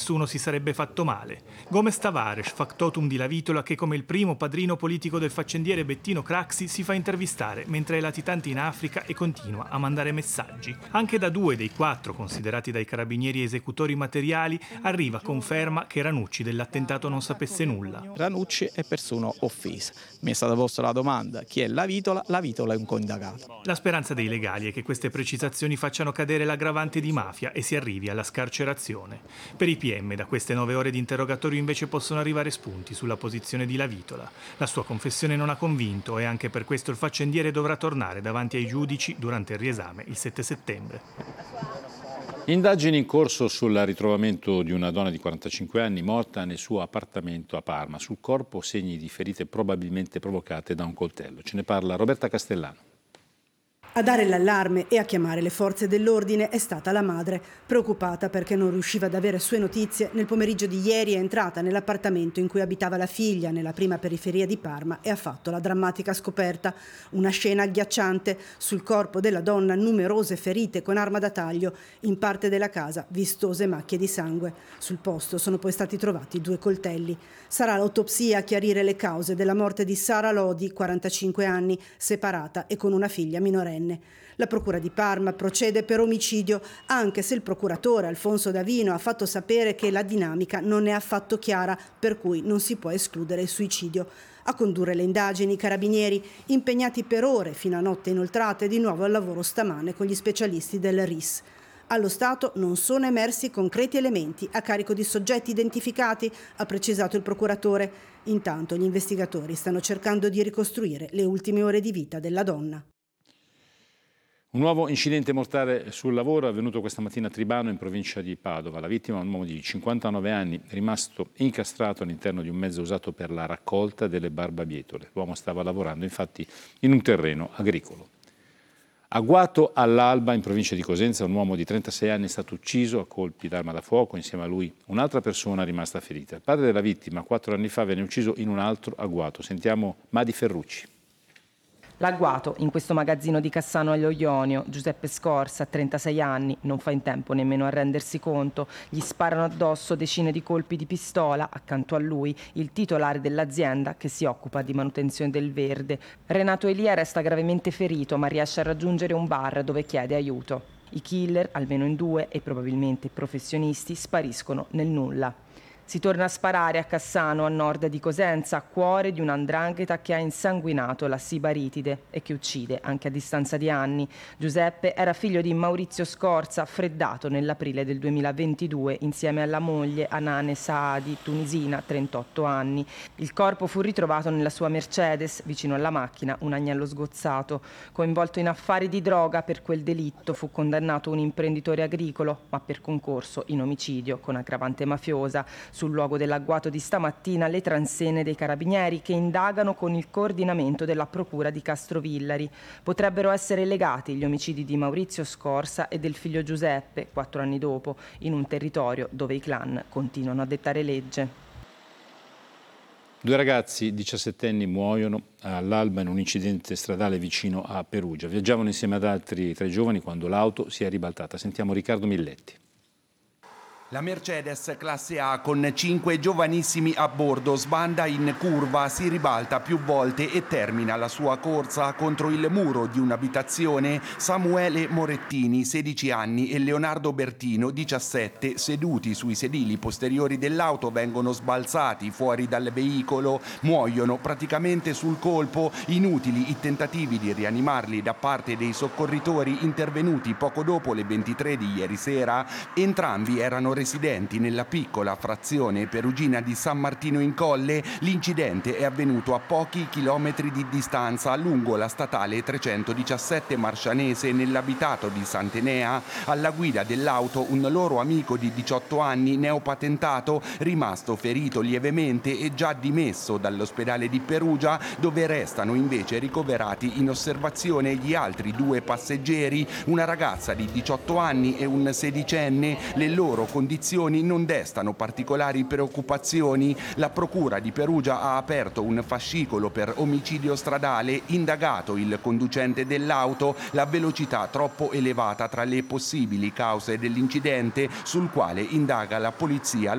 nessuno si sarebbe fatto male. Gomez Tavares, factotum di Lavitola, che come il primo padrino politico del faccendiere Bettino Craxi si fa intervistare mentre è latitante in Africa e continua a mandare messaggi. Anche da 2 dei 4 considerati dai carabinieri esecutori materiali arriva conferma che Ranucci dell'attentato non sapesse nulla. Ranucci è persona offesa. Mi è stata posta la domanda: chi è Lavitola? Lavitola è un coindagato. La speranza dei legali è che queste precisazioni facciano cadere l'aggravante di mafia e si arrivi alla scarcerazione. Per i PM da queste 9 ore di interrogatorio invece possono arrivare spunti sulla posizione di Lavitola. La sua confessione non ha convinto e anche per questo il faccendiere dovrà tornare davanti ai giudici durante il riesame il 7 settembre. Indagini in corso sul ritrovamento di una donna di 45 anni morta nel suo appartamento a Parma. Sul corpo segni di ferite probabilmente provocate da un coltello. Ce ne parla Roberta Castellano. A dare l'allarme e a chiamare le forze dell'ordine è stata la madre, preoccupata perché non riusciva ad avere sue notizie. Nel pomeriggio di ieri è entrata nell'appartamento in cui abitava la figlia, nella prima periferia di Parma, e ha fatto la drammatica scoperta. Una scena agghiacciante: sul corpo della donna numerose ferite con arma da taglio, in parte della casa vistose macchie di sangue. Sul posto sono poi stati trovati 2 coltelli. Sarà l'autopsia a chiarire le cause della morte di Sara Lodi, 45 anni, separata e con una figlia minorenne. La Procura di Parma procede per omicidio, anche se il procuratore Alfonso Davino ha fatto sapere che la dinamica non è affatto chiara, per cui non si può escludere il suicidio. A condurre le indagini i carabinieri, impegnati per ore fino a notte inoltrate, di nuovo al lavoro stamane con gli specialisti del RIS. Allo Stato non sono emersi concreti elementi a carico di soggetti identificati, ha precisato il procuratore. Intanto gli investigatori stanno cercando di ricostruire le ultime ore di vita della donna. Un nuovo incidente mortale sul lavoro è avvenuto questa mattina a Tribano, in provincia di Padova. La vittima è un uomo di 59 anni, rimasto incastrato all'interno di un mezzo usato per la raccolta delle barbabietole. L'uomo stava lavorando infatti in un terreno agricolo. A Guato all'Alba, in provincia di Cosenza, un uomo di 36 anni è stato ucciso a colpi d'arma da fuoco. Insieme a lui un'altra persona è rimasta ferita. Il padre della vittima 4 anni fa venne ucciso in un altro agguato. Sentiamo Madi Ferrucci. L'agguato, in questo magazzino di Cassano allo Ionio, Giuseppe Scorsa, 36 anni, non fa in tempo nemmeno a rendersi conto. Gli sparano addosso decine di colpi di pistola. Accanto a lui il titolare dell'azienda che si occupa di manutenzione del verde. Renato Elia resta gravemente ferito, ma riesce a raggiungere un bar dove chiede aiuto. I killer, almeno in 2 e probabilmente professionisti, spariscono nel nulla. Si torna a sparare a Cassano, a nord di Cosenza, cuore di un'andrangheta che ha insanguinato la Sibaritide e che uccide anche a distanza di anni. Giuseppe era figlio di Maurizio Scorza, freddato nell'aprile del 2022 insieme alla moglie Anane Saadi, tunisina, 38 anni. Il corpo fu ritrovato nella sua Mercedes, vicino alla macchina un agnello sgozzato. Coinvolto in affari di droga, per quel delitto fu condannato un imprenditore agricolo, ma per concorso in omicidio con aggravante mafiosa. Sul luogo dell'agguato di stamattina le transenne dei carabinieri che indagano con il coordinamento della procura di Castrovillari. Potrebbero essere legati gli omicidi di Maurizio Scorsa e del figlio Giuseppe, 4 anni dopo, in un territorio dove i clan continuano a dettare legge. 2 ragazzi 17enni muoiono all'alba in un incidente stradale vicino a Perugia. Viaggiavano insieme ad altri 3 giovani quando l'auto si è ribaltata. Sentiamo Riccardo Milletti. La Mercedes classe A con 5 giovanissimi a bordo sbanda in curva, si ribalta più volte e termina la sua corsa contro il muro di un'abitazione. Samuele Morettini, 16 anni, e Leonardo Bertino, 17, seduti sui sedili posteriori dell'auto, vengono sbalzati fuori dal veicolo, muoiono praticamente sul colpo. Inutili i tentativi di rianimarli da parte dei soccorritori intervenuti poco dopo le 23 di ieri sera. Entrambi erano residenti nella piccola frazione perugina di San Martino in Colle. L'incidente è avvenuto a pochi chilometri di distanza lungo la statale 317 Marscianese, nell'abitato di Sant'Enea. Alla guida dell'auto un loro amico di 18 anni, neopatentato, rimasto ferito lievemente e già dimesso dall'ospedale di Perugia, dove restano invece ricoverati in osservazione gli altri 2 passeggeri, una ragazza di 18 anni e un sedicenne. Le loro condizioni non destano particolari preoccupazioni. La procura di Perugia ha aperto un fascicolo per omicidio stradale, indagato il conducente dell'auto, la velocità troppo elevata tra le possibili cause dell'incidente, sul quale indaga la polizia